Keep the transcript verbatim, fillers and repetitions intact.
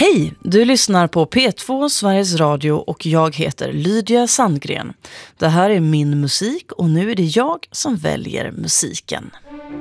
Hej, du lyssnar på P två Sveriges Radio och jag heter Lydia Sandgren. Det här är min musik och nu är det jag som väljer musiken.